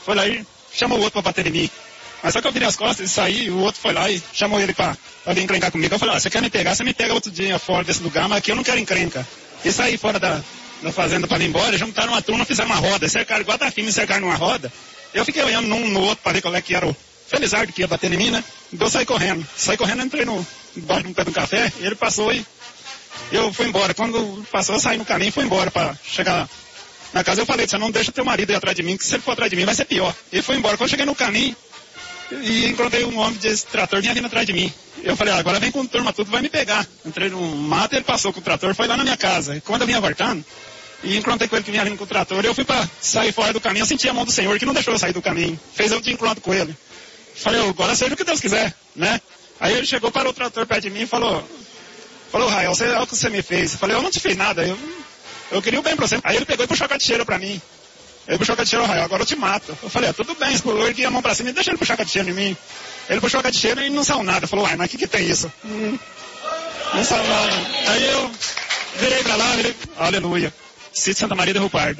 foi lá e chamou o outro pra bater em mim. Mas só que eu virei as costas e saí, o outro foi lá e chamou ele pra vir encrencar comigo. Eu falei, você quer me pegar? Você me pega outro dia fora desse lugar, mas aqui eu não quero encrenca. E saí fora da fazenda pra ir embora, juntaram uma turma, fizeram uma roda, cercaram igual tá aqui, me cercaram numa roda. Eu fiquei olhando num no outro pra ver qual é que era o Felizardo que ia bater em mim, né? Então eu saí correndo, entrei embaixo de um pé do café, e ele passou e eu fui embora. Quando passou, eu saí no caminho e fui embora pra chegar na casa. Eu falei, você não deixa teu marido ir atrás de mim, que se ele for atrás de mim vai ser pior. Ele foi embora. Quando eu cheguei no caminho, e encontrei um homem desse trator, vinha vindo atrás de mim. Eu falei, agora vem com a turma tudo, vai me pegar. Entrei no mato, ele passou com o trator, foi lá na minha casa. E quando eu vinha voltando, e encontrei com ele que vinha vindo com o trator, eu fui pra sair fora do caminho, eu senti a mão do Senhor, que não deixou eu sair do caminho. Fez eu de encontro com ele. Falei, agora seja o que Deus quiser, né? Aí ele chegou, parou o trator perto de mim e falou, Rael, olha o que você me fez. Eu falei, eu não te fiz nada, eu queria o bem pra você. Aí ele pegou e puxou a catecheira pra mim. Ele puxou a catecheira, Rael, agora eu te mato. Eu falei, tudo bem, eu ergui a mão pra cima e deixa ele puxar a catecheira em mim. Ele puxou a catecheira e não saiu nada. Falou, mas que tem isso? Não saiu nada. Aí eu virei pra lá, aleluia. Sítio Santa Maria de Rio Pardo.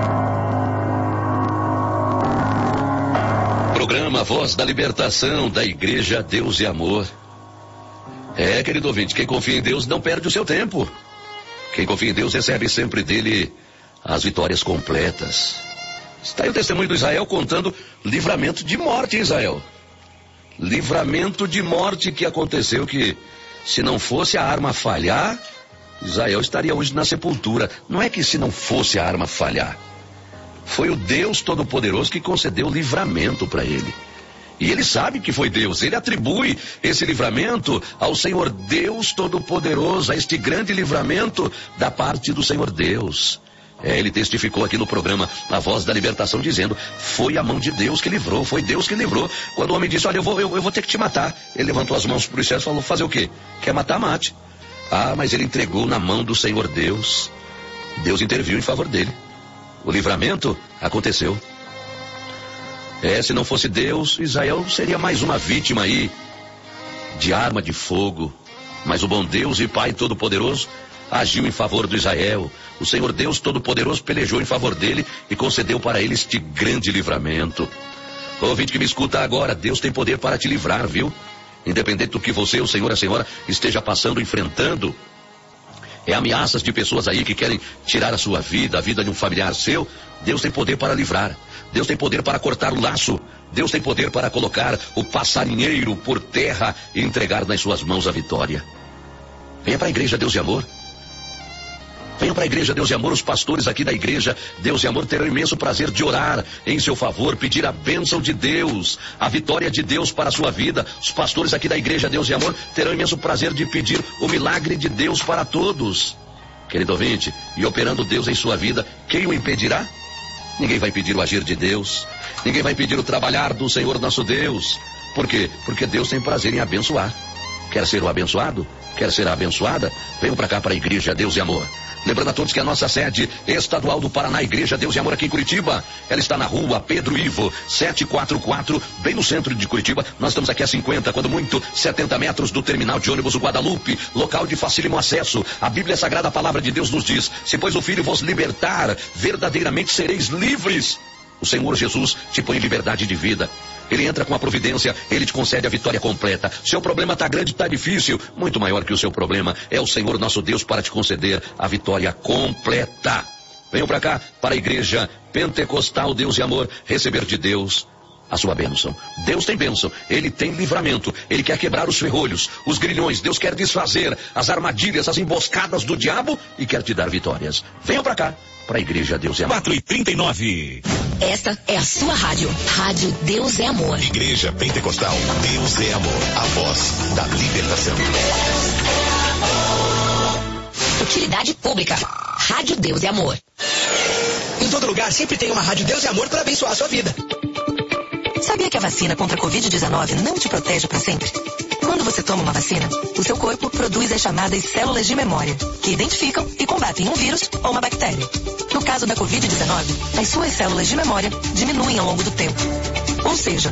Programa Voz da Libertação da Igreja Deus e Amor. Querido ouvinte, quem confia em Deus não perde o seu tempo. Quem confia em Deus recebe sempre dele as vitórias completas. Está aí o testemunho do Israel contando livramento de morte em Israel. Livramento de morte que aconteceu, que se não fosse a arma falhar, Israel estaria hoje na sepultura. Não é que se não fosse a arma falhar. Foi o Deus Todo-Poderoso que concedeu livramento para ele. E ele sabe que foi Deus. Ele atribui esse livramento ao Senhor Deus Todo-Poderoso, a este grande livramento da parte do Senhor Deus. Ele testificou aqui no programa A Voz da Libertação, dizendo, foi a mão de Deus que livrou, foi Deus que livrou. Quando o homem disse, olha, eu vou ter que te matar, ele levantou as mãos para os céus e falou, fazer o quê? Quer matar, mate. Mas ele entregou na mão do Senhor Deus. Deus interviu em favor dele. O livramento aconteceu. Se não fosse Deus, Israel seria mais uma vítima aí de arma de fogo. Mas o bom Deus e Pai Todo-Poderoso agiu em favor do Israel. O Senhor Deus Todo-Poderoso pelejou em favor dele e concedeu para ele este grande livramento. O ouvinte que me escuta agora, Deus tem poder para te livrar, viu? Independente do que você, o Senhor, a senhora esteja passando, enfrentando, ameaças de pessoas aí que querem tirar a sua vida, a vida de um familiar seu, Deus tem poder para livrar. Deus tem poder para cortar o laço. Deus tem poder para colocar o passarinheiro por terra e entregar nas suas mãos a vitória. Venha para a igreja Deus e Amor. Venham para a igreja Deus e Amor. Os pastores aqui da igreja Deus e Amor terão imenso prazer de orar em seu favor, pedir a bênção de Deus, a vitória de Deus para a sua vida. Os pastores aqui da igreja Deus e Amor terão imenso prazer de pedir o milagre de Deus para todos. Querido ouvinte, e operando Deus em sua vida, quem o impedirá? Ninguém vai pedir o agir de Deus. Ninguém vai pedir o trabalhar do Senhor nosso Deus. Por quê? Porque Deus tem prazer em abençoar. Quer ser o abençoado? Quer ser a abençoada? Venham para cá, para a igreja Deus e Amor. Lembrando a todos que a nossa sede estadual do Paraná, Igreja Deus e Amor aqui em Curitiba, ela está na rua Pedro Ivo, 744, bem no centro de Curitiba. Nós estamos aqui a 50, quando muito, 70 metros do terminal de ônibus Guadalupe, local de facílimo acesso. A Bíblia Sagrada, a palavra de Deus nos diz, se pois o Filho vos libertar, verdadeiramente sereis livres. O Senhor Jesus te põe em liberdade de vida. Ele entra com a providência, ele te concede a vitória completa. Seu problema está grande, está difícil, muito maior que o seu problema. É o Senhor nosso Deus para te conceder a vitória completa. Venham para cá, para a igreja Pentecostal Deus e Amor, receber de Deus a sua bênção. Deus tem bênção, ele tem livramento, ele quer quebrar os ferrolhos, os grilhões. Deus quer desfazer as armadilhas, as emboscadas do diabo e quer te dar vitórias. Venham para cá, para a igreja Deus e Amor. 4h39. Esta é a sua rádio. Rádio Deus é Amor. Igreja Pentecostal Deus é Amor. A voz da libertação. Utilidade pública. Rádio Deus é Amor. Em todo lugar sempre tem uma Rádio Deus é Amor para abençoar a sua vida. Sabia que a vacina contra a Covid-19 não te protege para sempre? Quando você toma uma vacina, o seu corpo produz as chamadas células de memória, que identificam e combatem um vírus ou uma bactéria. No caso da Covid-19, as suas células de memória diminuem ao longo do tempo. Ou seja,